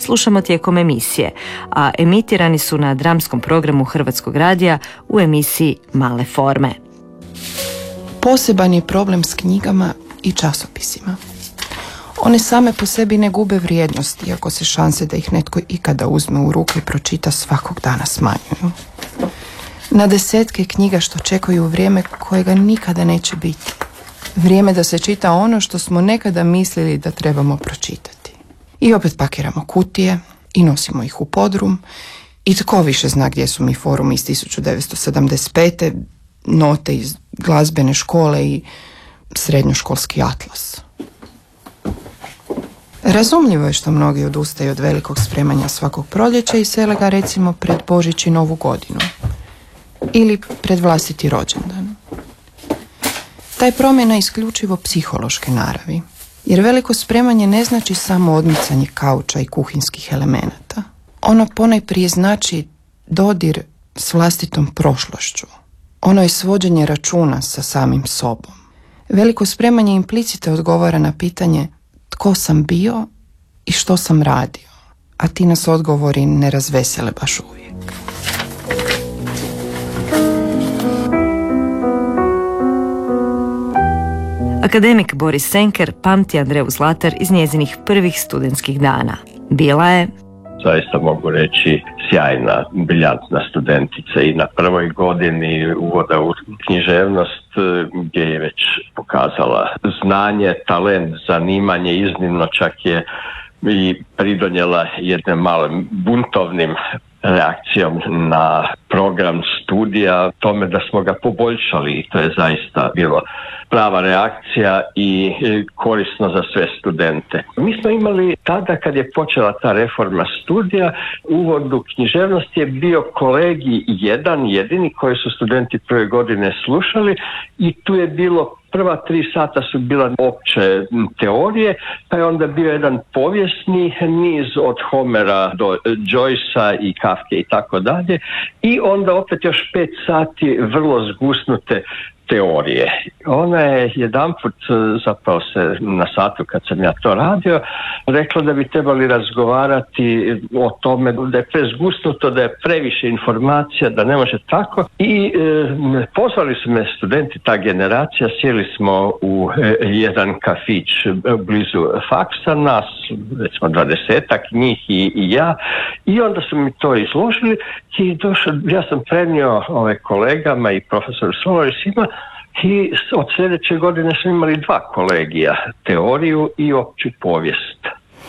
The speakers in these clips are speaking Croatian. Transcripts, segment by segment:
slušamo tijekom emisije, a emitirani su na dramskom programu Hrvatskog radija u emisiji Male forme. Poseban je problem s knjigama i časopisima. One same po sebi ne gube vrijednost, iako se šanse da ih netko ikada uzme u ruke i pročita svakog dana smanjuju. Na desetke knjiga što čekaju vrijeme kojega nikada neće biti. Vrijeme da se čita ono što smo nekada mislili da trebamo pročitati. I opet pakiramo kutije i nosimo ih u podrum. I tko više zna gdje su mi forumi iz 1975. note iz glazbene škole i srednjoškolski atlas. Razumljivo je što mnogi odustaju od velikog spremanja svakog proljeća i sele ga recimo pred Božić i Novu godinu. Ili pred vlastiti rođendan. Ta je promjena isključivo psihološke naravi, jer veliko spremanje ne znači samo odmicanje kauča i kuhinskih elemenata. Ono ponajprije znači dodir s vlastitom prošlošću. Ono je svođenje računa sa samim sobom. Veliko spremanje implicite odgovara na pitanje tko sam bio i što sam radio, a ti nas odgovori ne razvesele baš uvijek. Akademik Boris Senker pamti Andreju Zlatar iz njezinih prvih studentskih dana. Bila je, zaista mogu reći, sjajna, briljantna studentica i na prvoj godini uvoda u književnost, gdje je već pokazala znanje, talent, zanimanje, iznimno čak je i pridonijela jednim malim buntovnim reakcijom na program studija, tome da smo ga poboljšali i to je zaista bilo prava reakcija i korisno za sve studente. Mi smo imali tada kad je počela ta reforma studija, uvod u književnost je bio kolegij jedini koji su studenti prve godine slušali i tu je bilo prva 3 sata su bila opće teorije, pa je onda bio jedan povijesni niz od Homera do Joycea i Kafke i tako dalje i onda opet još 5 sati vrlo zgusnute teorije. Ona je jedanput, zapravo se na satu kad sam ja to radio, rekla da bi trebali razgovarati o tome da je prezgusnuto, da je previše informacija, da ne može tako. I pozvali su me studenti, ta generacija, sjeli smo u jedan kafić blizu faksa, nas, recimo 20-ak njih i ja, i onda su mi to izložili i ja sam prenio kolegama i profesoru Solarisima i od sljedeće godine smo imali 2 kolegija, teoriju i opću povijest.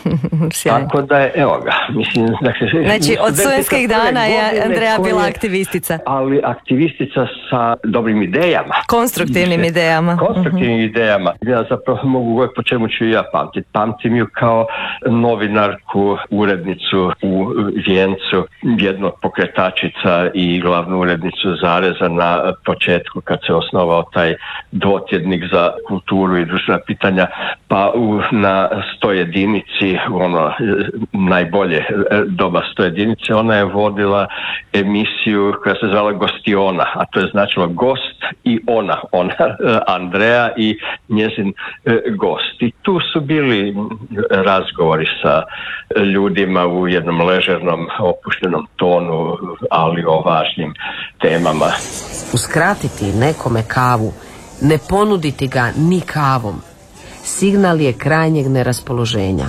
Tako da je, evo ga, mislim... Znači, od studentskih dana je Andreja bila aktivistica. Ali aktivistica sa dobrim idejama. Konstruktivnim idejama. Konstruktivnim idejama. Ja zapravo mogu govoriti po čemu ću ja pamtiti. Pamtim ju kao novinarku, urednicu u Vijencu, jednog pokretačica i glavnu urednicu Zareza na početku kad se osnovao taj dvotjednik za kulturu i društvena pitanja, pa na 101-ici, ono najbolje doba 101-ice, ona je vodila emisiju koja se zvala Gostiona, a to je značilo gost i ona Andreja i njezin gost. I tu su bili razgovori sa ljudima u jednom ležernom, opuštenom tonu, ali o važnim temama. Uskratiti nekome kavu, ne ponuditi ga ni kavom, signal je krajnjeg neraspoloženja.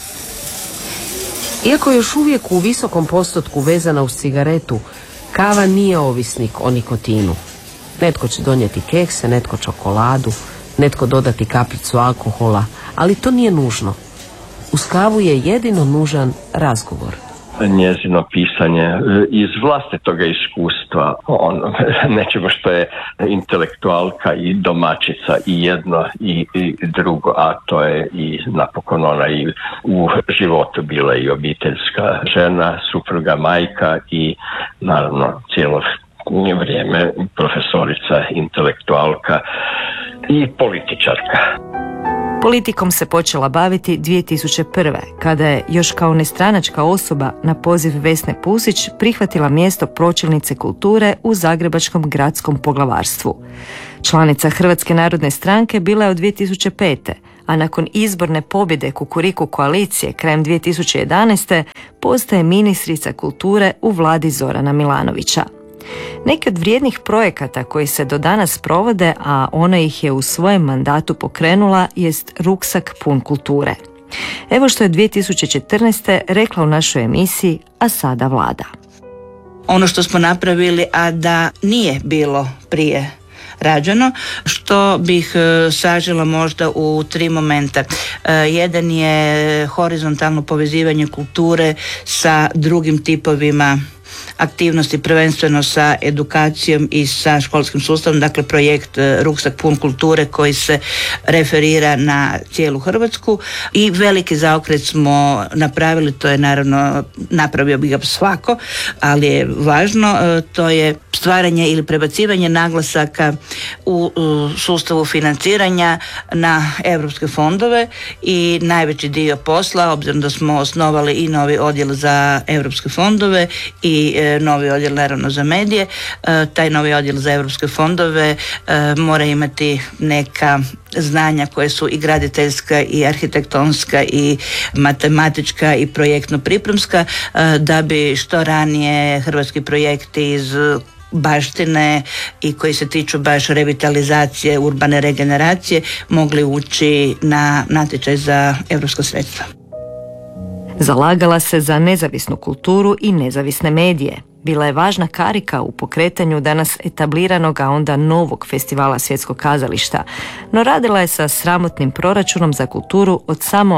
Iako je još uvijek u visokom postotku vezana uz cigaretu, kava nije ovisnik o nikotinu. Netko će donijeti kekse, netko čokoladu, netko dodati kapljicu alkohola, ali to nije nužno. Uz kavu je jedino nužan razgovor. Njezino pisanje iz vlastitoga iskustva, nečego što je intelektualka i domaćica i jedno i drugo, a to je i napokon ona i u životu bila i obiteljska žena, supruga, majka i naravno cijelo vrijeme profesorica, intelektualka i političarka. Politikom se počela baviti 2001. kada je još kao nestranačka osoba na poziv Vesne Pusić prihvatila mjesto pročelnice kulture u Zagrebačkom gradskom poglavarstvu. Članica Hrvatske narodne stranke bila je od 2005. a nakon izborne pobjede Kukuriku koalicije krajem 2011. postaje ministrica kulture u vladi Zorana Milanovića. Neki od vrijednih projekata koji se do danas provode, a ona ih je u svojem mandatu pokrenula, jest Ruksak pun kulture. Evo što je 2014. rekla u našoj emisiji A sada vlada. Ono što smo napravili, a da nije bilo prije rađeno, što bih sažela možda u 3 momenta. Jedan je horizontalno povezivanje kulture sa drugim tipovima aktivnosti, prvenstveno sa edukacijom i sa školskim sustavom, dakle projekt Ruksak pun kulture koji se referira na cijelu Hrvatsku i veliki zaokret smo napravili, to je naravno, napravio bi ga svako, ali je važno, to je stvaranje ili prebacivanje naglasaka u sustavu financiranja na europske fondove i najveći dio posla, obzirom da smo osnovali i novi odjel za europske fondove i novi odjel naravno za medije. Taj novi odjel za europske fondove mora imati neka znanja koje su i graditeljska i arhitektonska i matematička i projektno-pripremska, da bi što ranije hrvatski projekti iz baštine i koji se tiču baš revitalizacije, urbane regeneracije mogli ući na natječaj za europska sredstva. Zalagala se za nezavisnu kulturu i nezavisne medije. Bila je važna karika u pokretanju danas etabliranog, a onda novog festivala Svjetskog kazališta, no radila je sa sramotnim proračunom za kulturu od samo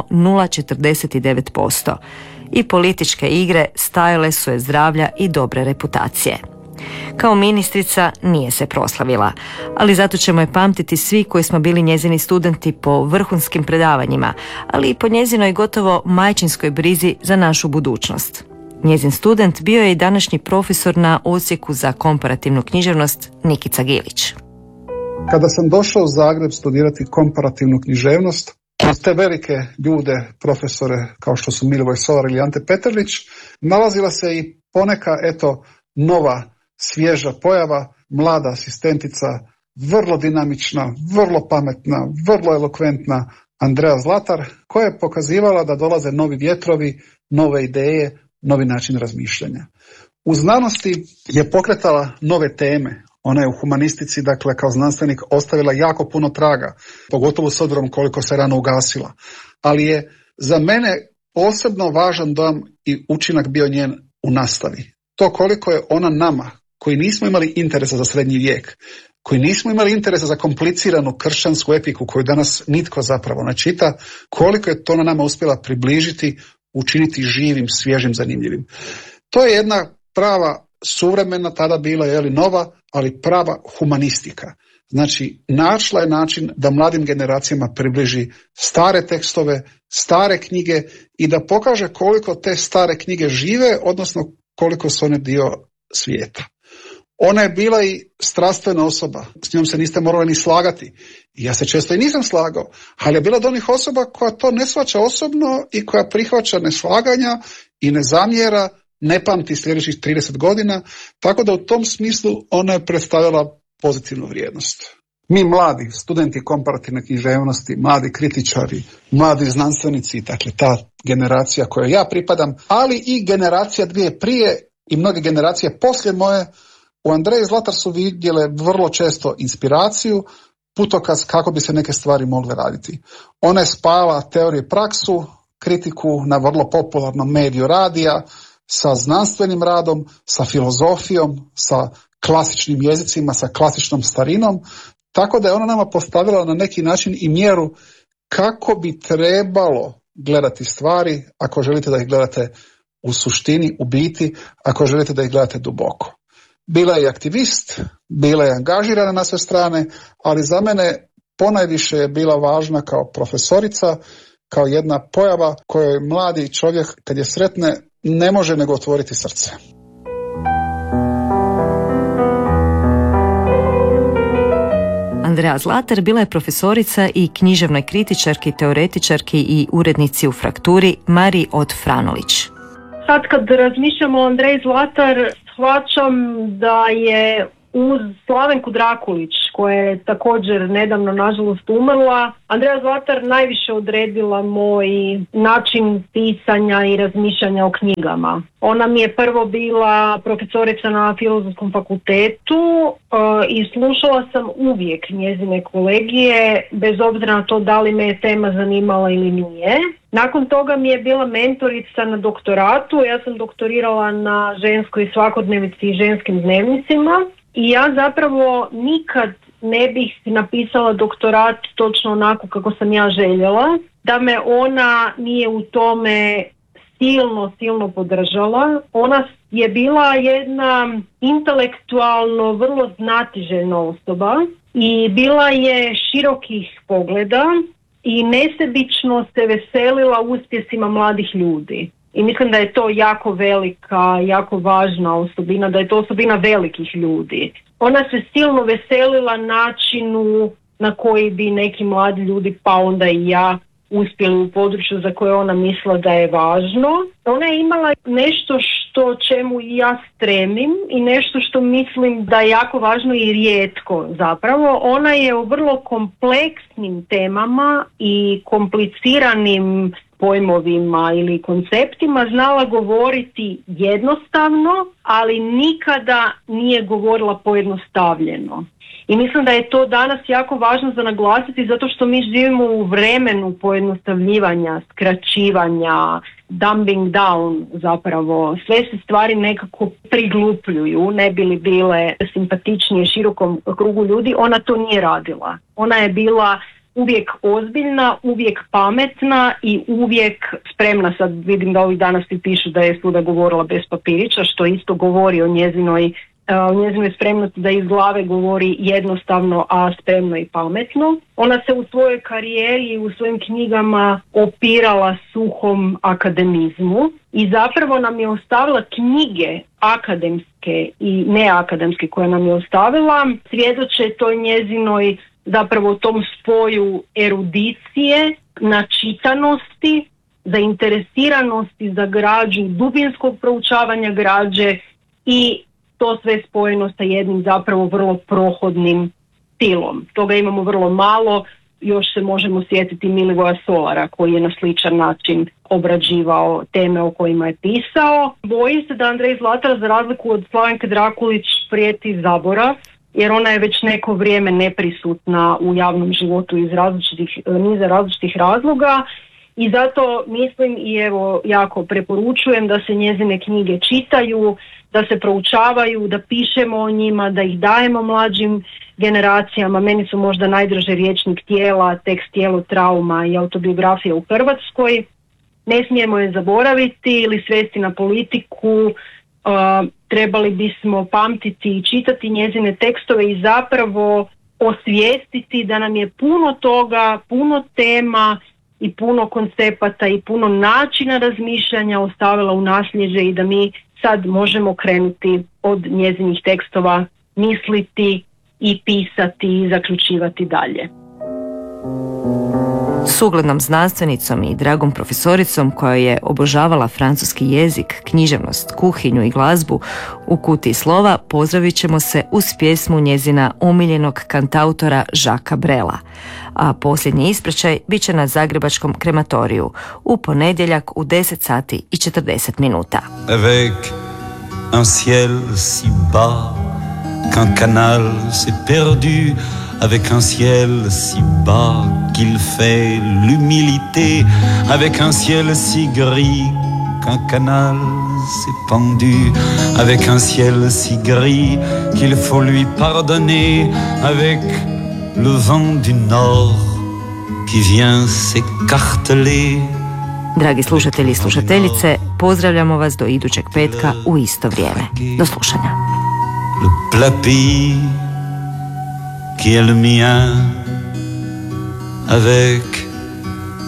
0,49%. I političke igre stajale su je zdravlja i dobre reputacije. Kao ministrica nije se proslavila, ali zato ćemo je pamtiti svi koji smo bili njezini studenti po vrhunskim predavanjima, ali i po njezinoj gotovo majčinskoj brizi za našu budućnost. Njezin student bio je i današnji profesor na odsjeku za komparativnu književnost Nikica Gilić. Kada sam došao u Zagreb studirati komparativnu književnost, kroz te velike ljude, profesore kao što su Milivoj Solar ili Ante Petrlić, nalazila se i poneka, nova, svježa pojava, mlada asistentica, vrlo dinamična, vrlo pametna, vrlo elokventna Andrea Zlatar, koja je pokazivala da dolaze novi vjetrovi, nove ideje, novi način razmišljanja. U znanosti je pokretala nove teme. Ona je u humanistici, dakle, kao znanstvenik ostavila jako puno traga, pogotovo s obzirom koliko se rano ugasila. Ali je za mene posebno važan dojam i učinak bio njen u nastavi. To koliko je ona nama, koji nismo imali interesa za srednji vijek, koji nismo imali interesa za kompliciranu kršćansku epiku koju danas nitko zapravo ne čita, koliko je to na nama uspjela približiti, učiniti živim, svježim, zanimljivim. To je jedna prava suvremena, tada bila nova, ali prava humanistika. Znači, našla je način da mladim generacijama približi stare tekstove, stare knjige i da pokaže koliko te stare knjige žive, odnosno koliko su one dio svijeta. Ona je bila i strastvena osoba, s njom se niste morali ni slagati. Ja se često i nisam slagao, ali je bila od onih osoba koja to ne shvaća osobno i koja prihvaća neslaganja i ne zamjera, ne pamti sljedećih 30 godina, tako da u tom smislu ona je predstavljala pozitivnu vrijednost. Mi mladi studenti komparativne književnosti, mladi kritičari, mladi znanstvenici, dakle ta generacija kojoj ja pripadam, ali i generacija dvije prije i mnoge generacije poslije moje, u Andreji Zlatar su vidjele vrlo često inspiraciju, putokaz kako bi se neke stvari mogle raditi. Ona je spajala teoriju i praksu, kritiku na vrlo popularnom mediju radija, sa znanstvenim radom, sa filozofijom, sa klasičnim jezicima, sa klasičnom starinom, tako da je ona nama postavila na neki način i mjeru kako bi trebalo gledati stvari ako želite da ih gledate u suštini, u biti, ako želite da ih gledate duboko. Bila je aktivist, bila je angažirana na sve strane, ali za mene ponajviše je bila važna kao profesorica, kao jedna pojava kojoj mladi čovjek kad je sretne ne može nego otvoriti srce. Andrea Zlatar bila je profesorica i književnoj kritičarki, teoretičarki i urednici u Frakturi Mariji Od Franolić. Sad kad razmišljamo o Andreji Zlatar, shvaćam da je uz Slavenku Drakulić, koja je također nedavno nažalost umrla, Andreja Zlatar najviše odredila moj način pisanja i razmišljanja o knjigama. Ona mi je prvo bila profesorica na Filozofskom fakultetu i slušala sam uvijek njezine kolegije, bez obzira na to da li me je tema zanimala ili nije. Nakon toga mi je bila mentorica na doktoratu, ja sam doktorirala na ženskoj svakodnevici i ženskim dnevnicima i ja zapravo nikad ne bih napisala doktorat točno onako kako sam ja željela, da me ona nije u tome silno podržala. Ona je bila jedna intelektualno vrlo znatiželjna osoba i bila je širokih pogleda i nesebično se veselila uspjesima mladih ljudi. I mislim da je to jako velika, jako važna osobina, da je to osobina velikih ljudi. Ona se silno veselila načinu na koji bi neki mladi ljudi, pa onda i ja, uspjeli u području za koje ona mislila da je važno. Ona je imala nešto što čemu i ja stremim i nešto što mislim da je jako važno i rijetko zapravo. Ona je o vrlo kompleksnim temama i kompliciranim pojmovima ili konceptima znala govoriti jednostavno, ali nikada nije govorila pojednostavljeno. I mislim da je to danas jako važno za naglasiti zato što mi živimo u vremenu pojednostavljivanja, skraćivanja, dumbing down zapravo. Sve se stvari nekako priglupljuju, ne bi li bile simpatičnije širokom krugu ljudi. Ona to nije radila. Ona je bila uvijek ozbiljna, uvijek pametna i uvijek spremna. Sad vidim da ovih danas ti pišu da je svuda govorila bez papirića, što isto govori o njezinoj spremnosti da iz glave govori jednostavno, a spremno i pametno. Ona se u svojoj karijeri i u svojim knjigama opirala suhom akademizmu i zapravo nam je ostavila knjige akademske i neakademske koje nam je ostavila. Svjedoče toj njezinoj zapravo tom spoju erudicije, načitanosti, zainteresiranosti za građu, dubinskog proučavanja građe i to sve spojeno sa jednim zapravo vrlo prohodnim stilom. Toga imamo vrlo malo, još se možemo sjetiti Milivoja Solara koji je na sličan način obrađivao teme o kojima je pisao. Bojim se da Andrej Zlatar za razliku od Slavenke Drakulić prijeti zaborav, jer ona je već neko vrijeme neprisutna u javnom životu iz niza različitih razloga i zato mislim i evo jako preporučujem da se njezine knjige čitaju, da se proučavaju, da pišemo o njima, da ih dajemo mlađim generacijama. Meni su možda najdraže Rječnik tijela, Tekst tijelo trauma i Autobiografija u Hrvatskoj. Ne smijemo je zaboraviti ili svesti na politiku. Trebali bismo pamtiti i čitati njezine tekstove i zapravo osvijestiti da nam je puno toga, puno tema i puno koncepata i puno načina razmišljanja ostavila u nasljeđe i da mi sad možemo krenuti od njezinih tekstova, misliti i pisati i zaključivati dalje. S uglednom znanstvenicom i dragom profesoricom koja je obožavala francuski jezik, književnost, kuhinju i glazbu u Kutiji slova pozdravit ćemo se uz pjesmu njezina omiljenog kantautora Jacquesa Brela. A posljednji ispraćaj bit će na Zagrebačkom krematoriju u ponedjeljak u 10:40. Avec un ciel si bas qu'un canal s'est perdu, avec un ciel si bas qu'il fait l'humilité, avec un ciel si gris qu'un canal s'est pendu, avec un ciel si gris qu'il faut lui pardonner, avec le vent du nord qui vient s'écarteler. Dragi slušatelji i slušateljice, pozdravljamo vas do idućeg petka u isto vrijeme. Do slušanja. Le plat pays qui est le mien, avec